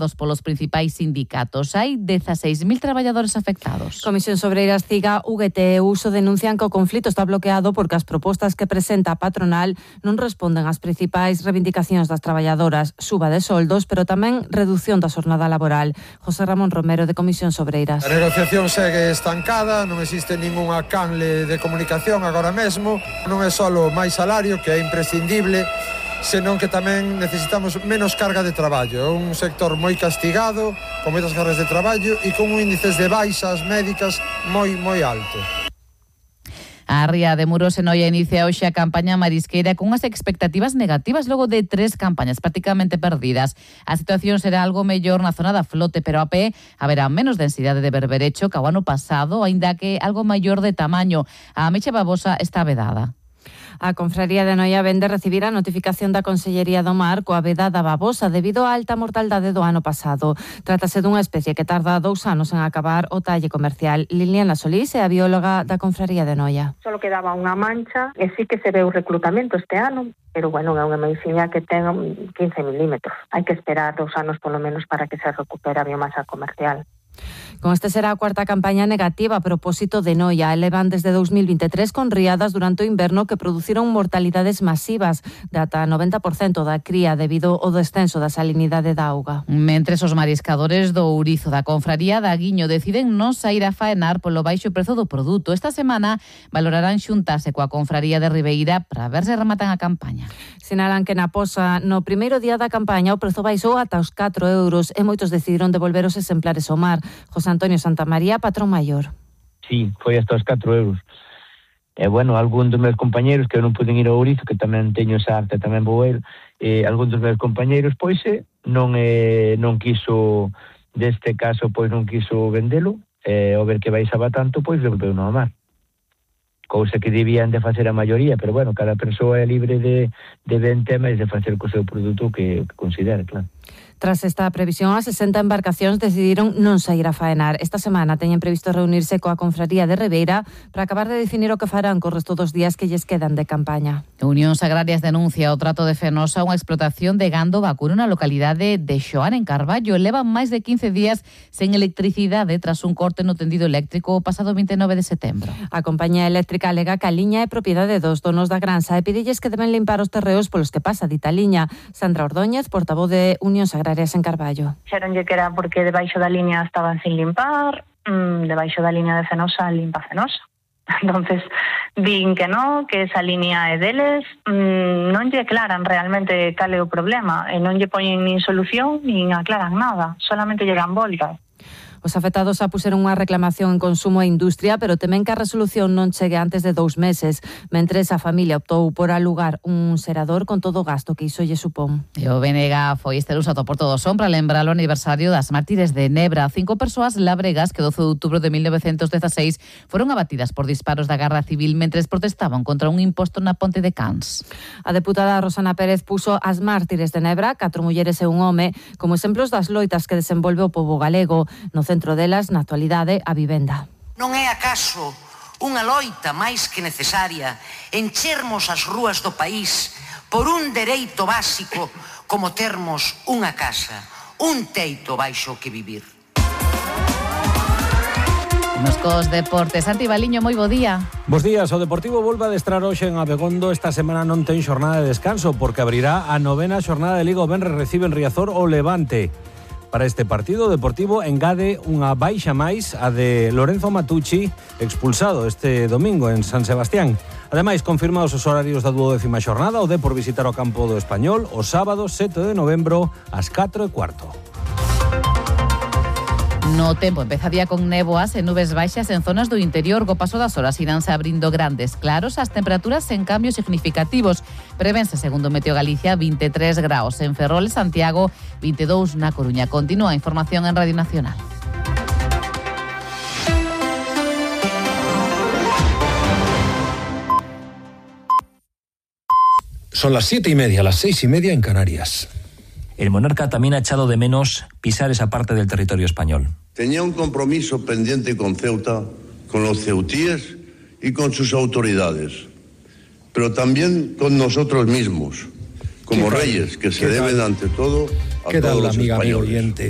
apoiados polos principais sindicatos. Hai 16.000 traballadores afectados. Comisións Obreiras, CIGA, UGT e USO denuncian que o conflito está bloqueado porque as propostas que presenta a patronal non responden ás principais reivindicacións das traballadoras, suba de soldos, pero tamén reducción da xornada laboral. José Ramón Romero, de Comisións Obreiras. A negociación segue estancada, non existe ningunha canle de comunicación agora mesmo, non é só máis salario, que é imprescindible, senón que tamén necesitamos menos carga de traballo. É un sector moi castigado, con moitas cargas de traballo e con índices de baixas médicas moi alto. A Ría de Muros en Noia inicia hoxe a campaña marisqueira con unhas expectativas negativas logo de 3 campañas prácticamente perdidas. A situación será algo mellor na zona da flote, pero a pé haberá menos densidade de berberecho que o ano pasado, aínda que algo maior de tamaño. A mecha babosa está vedada. A Confraría de Noia vén de recibir a notificación da Consellería do Mar coa veda da babosa debido á alta mortaldade do ano pasado. Trátase dunha especie que tarda 2 anos en acabar o talle comercial. Liliana Solís é a bióloga da Confraría de Noia. Solo quedaba unha mancha e sí que se ve o reclutamento este ano, pero bueno, é unha medicina que ten 15 milímetros. Hai que esperar 2 anos polo menos para que se recupere a biomasa comercial. Con este será a cuarta campaña negativa a propósito de Noia. Elevan desde 2023 con riadas durante o inverno que produciron mortalidades masivas de ata 90% da cría debido ao descenso da salinidade da auga. Mentres os mariscadores do Ourizo da Confraría da Guiño deciden non saír a faenar polo baixo prezo do produto. Esta semana valorarán xuntarse coa Confraría de Ribeira para ver se rematan a campaña. Sinalan que na Posa, no primeiro día da campaña, o prezo baixou ata os 4 euros e moitos decidiron devolver os exemplares ao mar. José Antonio Santamaría, patrón maior. Sí, foi hasta os 4 euros. E, bueno, algún dos meus compañeiros que non puden ir ao Ourizo, que tamén teño esa arte, tamén vou ir, algún dos meus compañeiros, pois, non quiso, deste caso, pois non quiso vendelo, ao ver que baixaba tanto, pois devolveu no mar. Cousa que debían de facer a maioría, pero, bueno, cada persoa é libre de ver temas e de facer co seu produto que considere, claro. Tras esta previsión, as 60 embarcacións decidiron non sair a faenar. Esta semana teñen previsto reunirse coa Confraría de Ribeira para acabar de definir o que farán co resto dos días que lles quedan de campaña. Unións Agrarias denuncia o trato de Fenosa, unha explotación de gando vacuno na localidade de Xoán, en Carballo. Levan máis de 15 días sen electricidade tras un corte no tendido eléctrico o pasado 29 de setembro. A compañía eléctrica alega que a liña é propiedade dos donos da granxa e pidilles que deben limpar os terreos polos que pasa dita liña. Sandra Ordóñez, portavoz de Unións Agrarias en Carballo. Xeronlle que era porque debaixo da liña estaban sin limpar, debaixo da liña de Fenosa limpa Fenosa. Entonces, din que non, que esa liña é deles, non lle aclaran realmente cal é o problema, e non lle poñen nin solución, nin aclaran nada, solamente lle dan voltas. Os afectados xa puseron unha reclamación en Consumo e Industria, pero temen que a resolución non chegue antes de 2 meses, mentres a familia optou por alugar un serador con todo o gasto que iso lle supón. E o BNG foi este luso por todo son para lembrar o aniversario das mártires de Nebra. 5 persoas labregas que 12 de outubro de 1916 foron abatidas por disparos da Garda Civil mentres protestaban contra un imposto na ponte de Cans. A deputada Rosana Pérez puso as mártires de Nebra, 4 mulleres e un home, como exemplos das loitas que desenvolve o pobo galego. No centro delas, na actualidade, a vivenda. Non é acaso unha loita máis que necesaria enchermos as rúas do país por un dereito básico como termos unha casa, un teito baixo que vivir. Nos cos deportes, Santi Baliño, moi bo día. Bos días, o Deportivo volve a adestrar hoxe en Abegondo. Esta semana non ten xornada de descanso porque abrirá a 9ª xornada de Liga. O venres recibe en Riazor o Levante. Para este partido, o Deportivo engade unha baixa máis, a de Lorenzo Matucci, expulsado este domingo en San Sebastián. Ademais, confirmados os horarios da 12ª xornada, o Depor visitar o campo do Español o sábado 7 de novembro ás 4:15. No tempo empezaría con néboas e nubes baixas en zonas do interior. Co paso das horas iránse abrindo grandes claros, as temperaturas sen cambios significativos. Prevense, segundo Meteo Galicia, 23 graus en Ferrol, Santiago, 22 na Coruña. Continúa a información en Radio Nacional. Son las 7:30, las 6:30 en Canarias. El monarca también ha echado de menos pisar esa parte del territorio español. Tenía un compromiso pendiente con Ceuta, con los ceutíes y con sus autoridades, pero también con nosotros mismos, como reyes que se deben ante todo a todos los españoles. Amiga, amigo oyente.